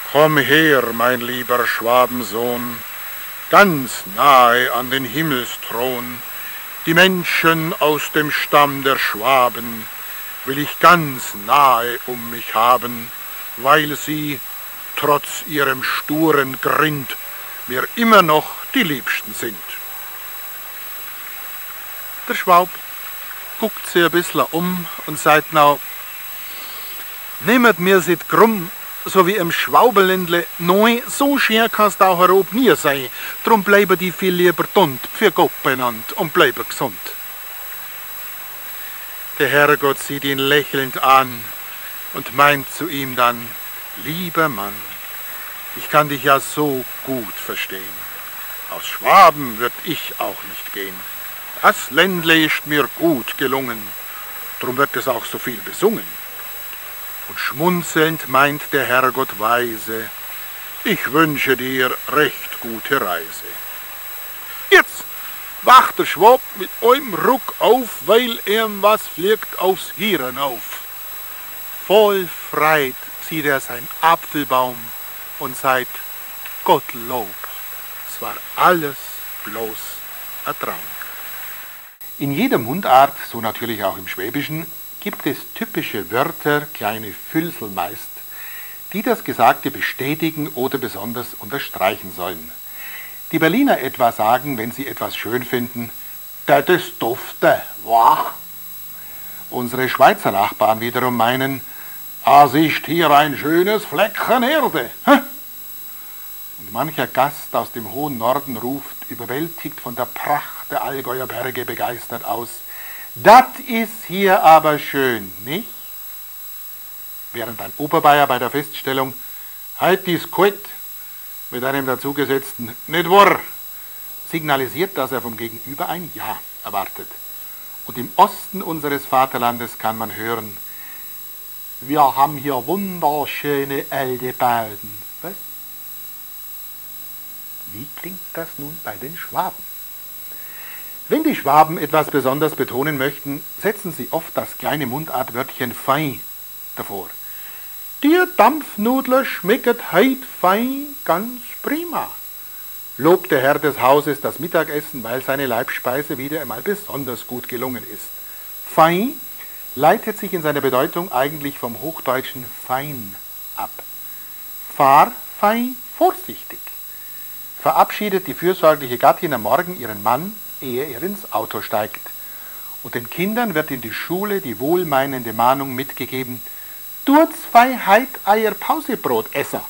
Komm her, mein lieber Schwabensohn, ganz nahe an den Himmelsthron. Die Menschen aus dem Stamm der Schwaben will ich ganz nahe um mich haben, weil sie, trotz ihrem sturen Grind, mir immer noch die Liebsten sind. Der Schwab guckt sich ein bisschen um und sagt now, nehmet mir sit krumm, so wie im Schwaubeländle, nein, so schön kannst auch herob nie sein, drum bleibe die viel lieber dunt, für Gott benannt und bleibe gesund. Der Herrgott sieht ihn lächelnd an und meint zu ihm dann, lieber Mann, ich kann dich ja so gut verstehen. Aus Schwaben wird ich auch nicht gehen. Das Ländle ist mir gut gelungen, drum wird es auch so viel besungen. Und schmunzelnd meint der Herrgott weise, ich wünsche dir recht gute Reise. Jetzt wacht der Schwab mit einem Ruck auf, weil ihm was fliegt aufs Hirn auf. Voll Freit sieht er sein Apfelbaum und sagt, Gottlob, es war alles bloß ein Traum. In jeder Mundart, so natürlich auch im Schwäbischen, gibt es typische Wörter, kleine Füllsel meist, die das Gesagte bestätigen oder besonders unterstreichen sollen. Die Berliner etwa sagen, wenn sie etwas schön finden, das ist dufte, wow. Unsere Schweizer Nachbarn wiederum meinen, es ist hier ein schönes Fleckchen Erde. Und mancher Gast aus dem hohen Norden ruft, überwältigt von der Pracht der Allgäuer Berge begeistert aus, das ist hier aber schön, nicht? Während ein Oberbayer bei der Feststellung, halt ist kalt, mit einem dazugesetzten, nicht wahr, signalisiert, dass er vom Gegenüber ein Ja erwartet. Und im Osten unseres Vaterlandes kann man hören, wir haben hier wunderschöne alte Bauten. Was? Wie klingt das nun bei den Schwaben? Wenn die Schwaben etwas besonders betonen möchten, setzen sie oft das kleine Mundartwörtchen fein davor. Die Dampfnudler schmecket heit fein, ganz prima. Lobt der Herr des Hauses das Mittagessen, weil seine Leibspeise wieder einmal besonders gut gelungen ist. Fein leitet sich in seiner Bedeutung eigentlich vom hochdeutschen fein ab. Fahr fein, vorsichtig. Verabschiedet die fürsorgliche Gattin am Morgen ihren Mann, ehe er ins Auto steigt. Und den Kindern wird in die Schule die wohlmeinende Mahnung mitgegeben, tut's fei heit eier Pausebrot esser.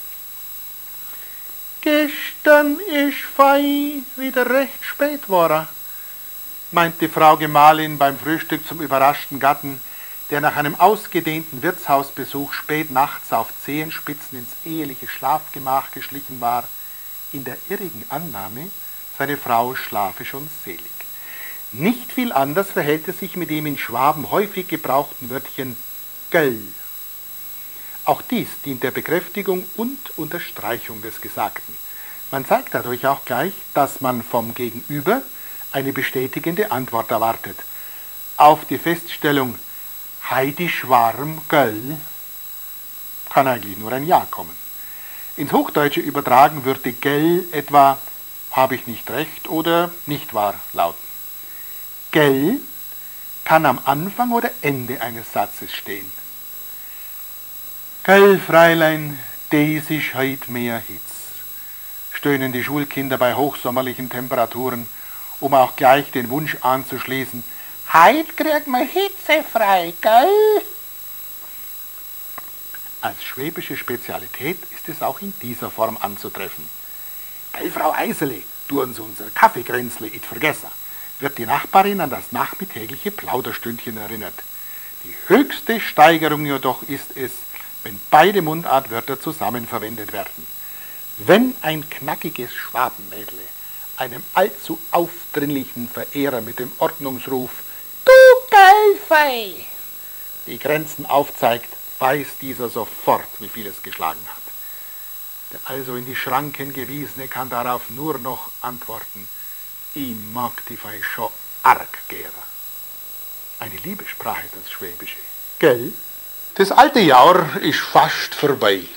Gestern ist fei wieder recht spät war, meint die Frau Gemahlin beim Frühstück zum überraschten Gatten, der nach einem ausgedehnten Wirtshausbesuch spät nachts auf Zehenspitzen ins eheliche Schlafgemach geschlichen war, in der irrigen Annahme, seine Frau schlafe schon selig. Nicht viel anders verhält es sich mit dem in Schwaben häufig gebrauchten Wörtchen göll. Auch dies dient der Bekräftigung und Unterstreichung des Gesagten. Man zeigt dadurch auch gleich, dass man vom Gegenüber eine bestätigende Antwort erwartet. Auf die Feststellung Heidi Schwarm göll kann eigentlich nur ein Ja kommen. Ins Hochdeutsche übertragen würde gell etwa habe ich nicht recht oder nicht wahr lauten. Gell kann am Anfang oder Ende eines Satzes stehen. Gell, Freilein, des ist heut mehr Hitz, stöhnen die Schulkinder bei hochsommerlichen Temperaturen, um auch gleich den Wunsch anzuschließen, heut kriegt man Hitze frei, gell? Als schwäbische Spezialität ist es auch in dieser Form anzutreffen. Gell, Frau Eisele, du uns unser Kaffeekränzle it vergessen, wird die Nachbarin an das nachmittägliche Plauderstündchen erinnert. Die höchste Steigerung jedoch ist es, wenn beide Mundartwörter zusammen verwendet werden. Wenn ein knackiges Schwabenmädle einem allzu aufdringlichen Verehrer mit dem Ordnungsruf »Du Geilfei!« die Grenzen aufzeigt, weiß dieser sofort, wie viel es geschlagen hat. Der also in die Schranken Gewiesene kann darauf nur noch antworten, ich mag die Fei schon arg gern. Eine Liebessprache, das Schwäbische. Gell? Das alte Jahr ist fast vorbei.